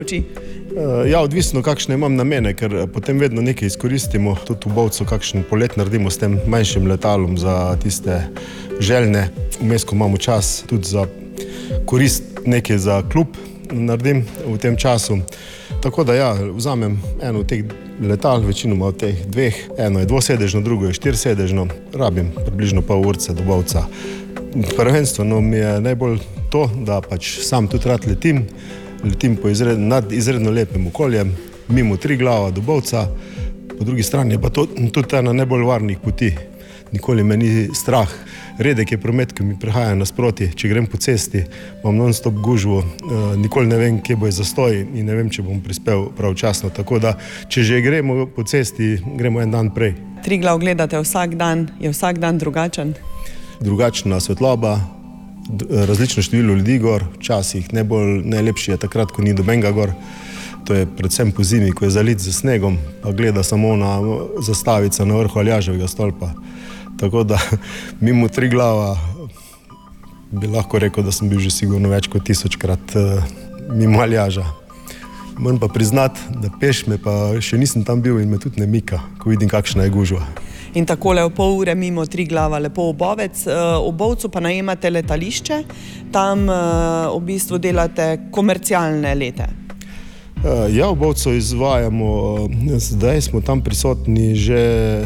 Ja, odvisno, kakšne imam namene, ker potem vedno nekaj izkoristimo. Tudi v Bovcu kakšen polet naredimo s tem manjšim letalom za tiste željne. Vmes, ko imamo čas, tudi za korist nekaj za klub naredim v tem času. Tako da ja, vzamem eno od teh letal, večinoma od teh dveh. Eno je dvosedežno, drugo je štirisedežno. Rabim približno pol urce do Bovca. Prvenstveno mi je najbolj to, da pač sam tudi rad letim po nad izredno lepim okoljem, mimo Triglava do Bovca, po drugi strani je pa to tudi ena najbolj varnih poti. Nikoli me ni strah. Redek je promet, ki mi prihaja nasproti. Če grem po cesti, imam non-stop gužvo, nikoli ne vem, kje bo je zastoj in ne vem, če bom prispel pravčasno. Tako da, če že gremo po cesti, gremo en dan prej. Triglav gledate vsak dan, je vsak dan drugačen? Drugačna svetloba, različno število ljudi gor, včasih najlepši je takrat, ko ni dobenga gor. To je predvsem po zimi, ko je zalit z snegom, pa gleda samo na zastavica na vrhu Aljaževega stolpa. Tako da mimo Triglava bi lahko rekel, da sem bil že sigurno več kot 1000-krat mimo Aljaža. Moram pa priznati, da peš me pa še nisem tam bil in me tudi ne mika, ko vidim, kakšna je gužva. In takole v pol ure mimo Triglava lepo v Bovec. V Bovcu pa najemate letališče, tam v bistvu delate komercialne lete. Ja, v Bovcu izvajamo, zdaj smo tam prisotni že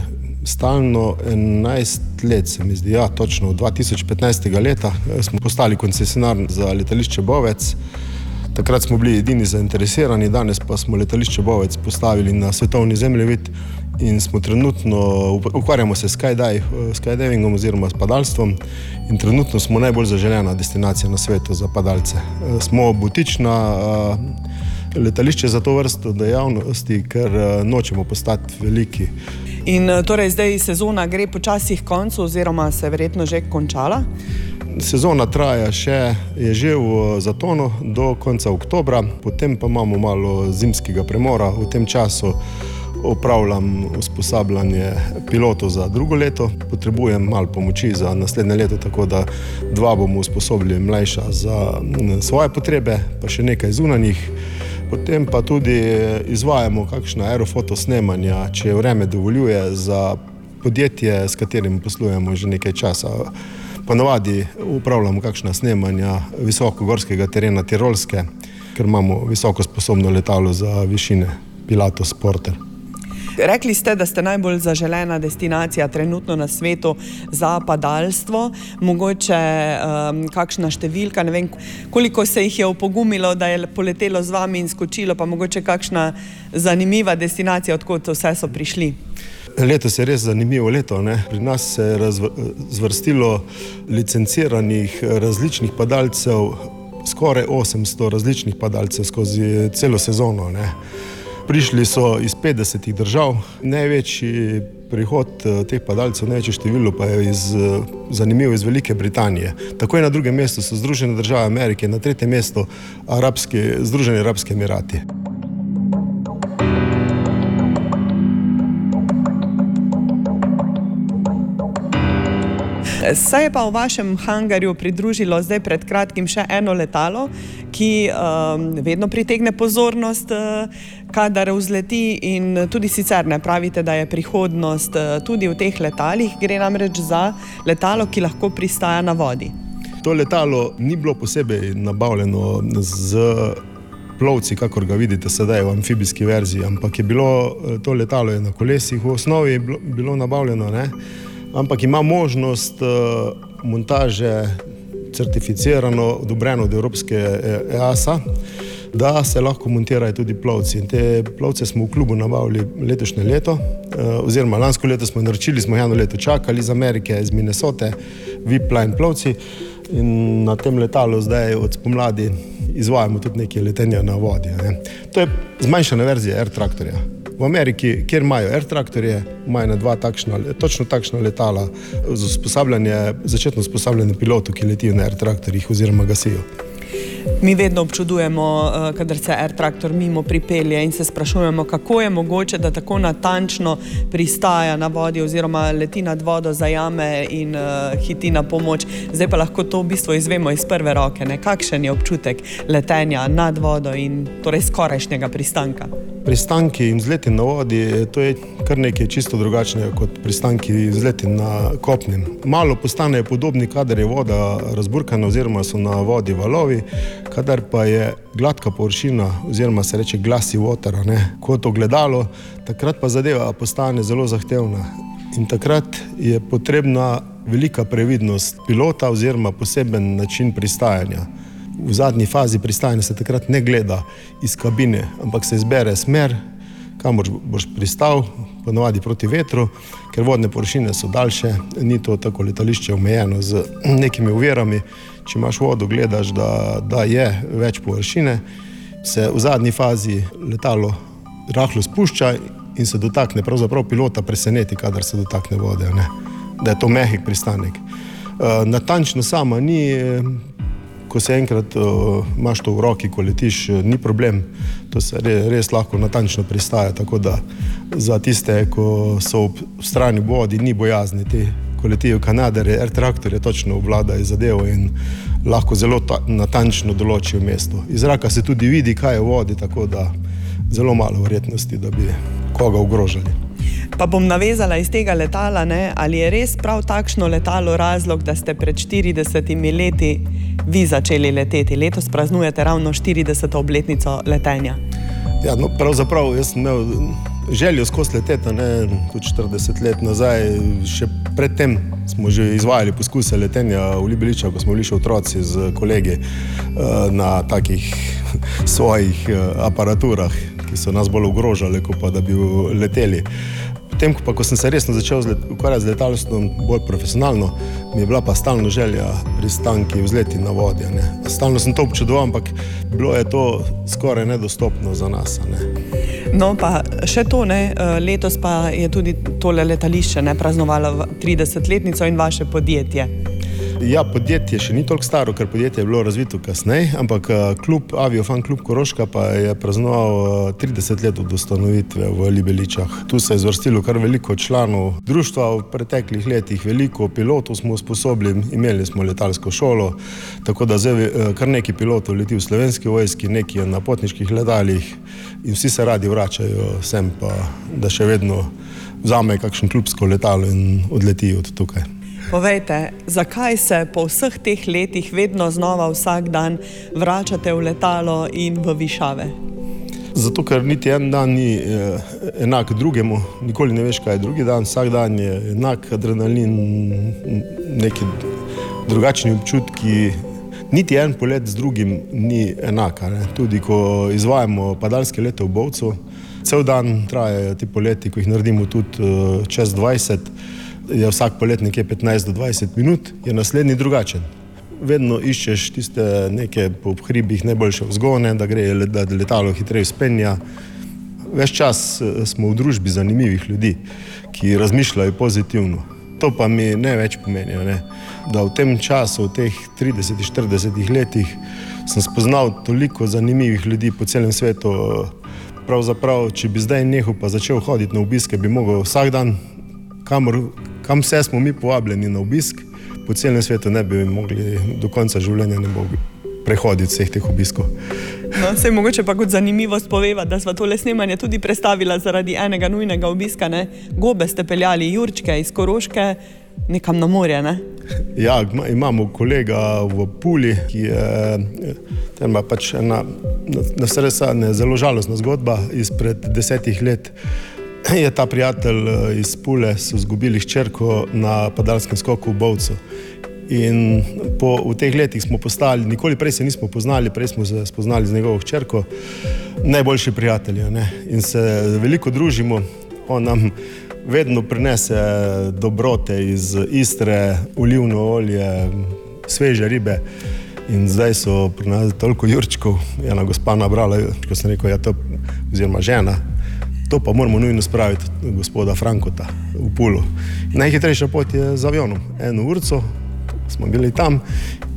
stalno 11 let, se mi zdi, ja, točno od 2015. leta smo postali koncesionar za letališče Bovec. Takrat smo bili edini zainteresirani, danes pa smo letališče Bovec postavili na svetovni zemljevid in smo trenutno, ukvarjamo se s skydivingom oziroma s padalstvom in trenutno smo najbolj zaželena destinacija na svetu za padalce. Smo butična letališče za to vrsto dejavnosti, ker nočemo postati veliki. In torej zdaj sezona gre počasi k koncu oziroma se je verjetno že končala? Sezona traja je že v zatonu do konca oktobra, potem pa imamo malo zimskega premora. V tem času opravljam usposabljanje pilotov za drugo leto. Potrebujem malo pomoči za naslednje leto, tako da 2 bomo usposobili mlajša za svoje potrebe, pa še nekaj zunanjih. Potem pa tudi izvajamo kakšna aerofotosnemanja, če vreme dovoljuje, za podjetje, s katerim poslujemo že nekaj časa. Ponavadi upravljamo kakšna snemanja visokogorskega terena Tirolske, ker imamo visoko sposobno letalo za višine, Pilatus Porter. Rekli ste, da ste najbolj zaželena destinacija trenutno na svetu za padalstvo. Mogoče kakšna številka, ne vem, koliko se jih je opogumilo, da je poletelo z vami in skočilo, pa mogoče kakšna zanimiva destinacija, odkot vse so prišli. Letos je res zanimivo leto, ne? Pri nas se je zvrstilo licenciranih različnih padalcev, skoraj 800 različnih padalcev skozi celo sezono, ne? Prišli so iz 50 držav, največji prihod teh padalcev, največje število pa je zanimivo iz Velike Britanije. Tako je na drugem mestu so Združene države Amerike, na tretjem mestu Združeni arabski emirati. Se je pa v vašem hangarju pridružilo zdaj pred kratkim še eno letalo, ki vedno pritegne pozornost, kadar vzleti, in tudi sicer ne pravite, da je prihodnost tudi v teh letalih. Gre namreč za letalo, ki lahko pristaja na vodi. To letalo ni bilo posebej nabavljeno z plovci, kakor ga vidite sedaj v amfibijski verziji, ampak je bilo to letalo na kolesih, v osnovi je bilo nabavljeno, ne? Ampak ima možnost montaže certificirano, odobreno od Evropske EASA, da se lahko montirajo tudi plovci. In te plovce smo v klubu nabavili letošnje leto, oziroma lansko leto smo naročili, smo eno leto čakali iz Amerike, iz Minnesote, VIP-line plovci, in na tem letalu zdaj od spomladi izvajamo tudi nekaj letenja na vodi, ne. To je zmanjšana verzija Air Tractorja. V Ameriki, kjer imajo Air Tractorje, imajo točno takšna letala za začetno usposabljanje pilotov, ki letijo na Air Tractorjih oziroma gasijo. Mi vedno občudujemo, kadar se AirTraktor mimo pripelje in se sprašujemo, kako je mogoče, da tako natančno pristaja na vodi oziroma leti nad vodo, zajame in hiti na pomoč. Zdaj pa lahko to v bistvu izvemo iz prve roke, ne? Kakšen je občutek letenja nad vodo in torej skorajšnjega pristanka? Pristanki in vzleti na vodi, to je kar nekaj čisto drugačnega kot pristanki in vzleti na kopnem. Malo postanejo podobni, kadar je voda razburkana oziroma so na vodi valovi, kadar pa je gladka površina oziroma se reče glassy water, kot ogledalo, takrat pa zadeva postane zelo zahtevna. In takrat je potrebna velika previdnost pilota oziroma poseben način pristajanja. V zadnji fazi pristajanja se takrat ne gleda iz kabine, ampak se izbere smer, kamor boš pristal, ponavadi proti vetru, ker vodne površine so daljše, ni to tako letališče omejeno z nekimi ovirami. Če imaš vodo, gledaš, da je več površine, se v zadnji fazi letalo rahlo spušča in se dotakne, pravzaprav pilota preseneti, kadar se dotakne vode, da je to mehek pristanek. Natančno sama ni, ko se enkrat imaš to v roki, ko letiš, ni problem, to se res lahko natančno pristaja, tako da za tiste, ko so v strani vodi, ni bojazni, ko letijo Kanadere, AirTraktor je točno obvladajo zadevo in lahko zelo natančno določijo mesto. Iz zraka se tudi vidi, kaj je v vodi, tako da zelo malo verjetnosti, da bi koga ogrožali. Pa bom navezala iz tega letala, ali je res prav takšno letalo razlog, da ste pred 40 leti vi začeli leteti? Letos praznujete ravno 40. obletnico letenja. Ja, pravzaprav jaz sem imel željo skozi leteti, tudi 40 let nazaj. Še predtem smo že izvajali poskuse letenja v Libeličah, ko smo bili še otroci z kolegi na takih svojih aparaturah, ki so nas bolj ogrožali, kot pa da bi leteli. Potem, ko sem se resno začel ukvarjati z letalstvom bolj profesionalno, mi je bila pa stalno želja pristanki vzleti na vodi. Stalno sem to občudoval, ampak bilo je to skoraj nedostopno za nas. No pa še to, letos pa je tudi tole letališče praznovalo 30-letnico in vaše podjetje. Ja, podjetje še ni toliko staro, ker podjetje je bilo razvito kasneje, ampak Aviofan klub Koroška pa je praznoval 30 let od ustanovitve v Libeličah. Tu se je zvrstilo kar veliko članov društva v preteklih letih, veliko pilotov smo usposobili, imeli smo letalsko šolo, tako da zdaj kar nekaj pilotov leti v Slovenski vojski, nekaj na potniških letalih in vsi se radi vračajo sem, pa da še vedno vzamejo kakšen klubsko letalo in odletijo od tukaj. Povejte, zakaj se po vseh teh letih vedno znova vsak dan vračate v letalo in v višave? Zato, ker niti en dan ni enak drugemu, nikoli ne veš, kaj je drugi dan, vsak dan je enak adrenalin, neki drugačni občutki, niti en polet z drugim ni enak. Tudi ko izvajamo padalske lete v Bovcu, cel dan trajajo ti poleti, ko jih naredimo tudi čez 20, je vsak polet nekje 15 do 20 minut, je naslednji drugačen. Vedno iščeš tiste neke po hribih najboljše vzgone, da gre letalo hitreje spenja. Ves čas smo v družbi zanimivih ljudi, ki razmišljajo pozitivno. To pa mi ne več pomeni, da v tem času, v teh 30-40 letih, sem spoznal toliko zanimivih ljudi po celem svetu. Pravzaprav, če bi zdaj nehal pa začel hoditi na obiske, bi mogel vsak dan, kam vse smo mi povabljeni na obisk, po celem svetu ne bi mogli do konca življenja ne mogli prehoditi vseh teh obiskov. No, sej mogoče pa kot zanimivost poveva, da sva tole snemanje tudi prestavila zaradi enega nujnega obiska, Gobe ste peljali Jurčke iz Koroške nekam na morje, Ja, imamo kolega v Puli, ki je tema pač ena na srca zelo žalostna zgodba izpred 10 let. Je ta prijatelj iz Pule, so izgubili hčerko na padalskem skoku v Bovcu. In v teh letih smo postali, nikoli prej se nismo poznali, prej smo se spoznali z njegovo hčerko, najboljši prijatelji, in se veliko družimo. On nam vedno prinese dobrote iz Istre, olivno olje, sveže ribe. In zdaj so pri nas toliko Jurčkov, ena gospa nabrala, ko sem rekel, to, oziroma žena, to pa moramo nujno spraviti gospoda Frankota v Pulu. Najhitrejša pot je z avionom. 1 urco smo bili tam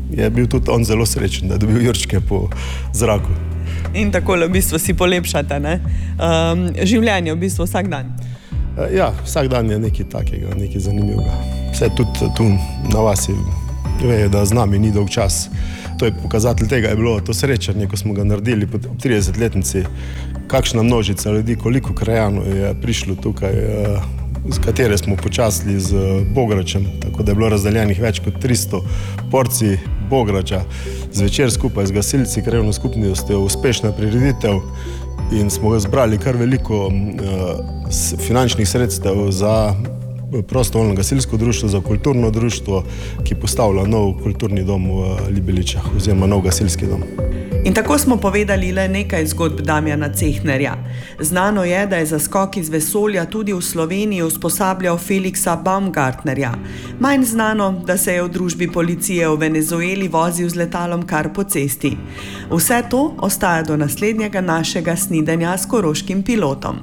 je bil tudi on zelo srečen, da je dobil jurčke po zraku. In tako v bistvu si polepšate, ne? Življenje v bistvu vsak dan. Ja, vsak dan je nekaj takega, nekaj zanimivega. Vse tudi tu na vasi vejo, da z nami ni dolg čas. To je pokazatelj tega, je bilo to srečanje, ko smo ga naredili po 30-letnici. Kakšna množica ljudi, koliko krajanov je prišlo tukaj, z katere smo počastili z bogračem, tako da je bilo razdeljenih več kot 300 porcij bograča. Zvečer skupaj z gasilci, krajevno skupnostjo, uspešna prireditev in smo ga zbrali kar veliko finančnih sredstev za prostovoljno gasilsko društvo, za kulturno društvo, ki postavlja nov kulturni dom v Libeličah oziroma nov gasilski dom. In tako smo povedali le nekaj zgodb Damjana Cehnerja. Znano je, da je za skok iz vesolja tudi v Sloveniji usposabljal Felixa Baumgartnerja. Manj znano, da se je v družbi policije v Venezueli vozil z letalom kar po cesti. Vse to ostaja do naslednjega našega snidenja s koroškim pilotom.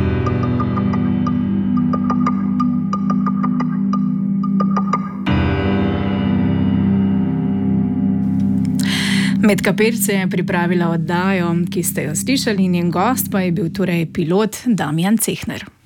Medkapirce je pripravila oddajo, ki ste jo slišali, njen gost pa je bil torej pilot Damjan Cehner.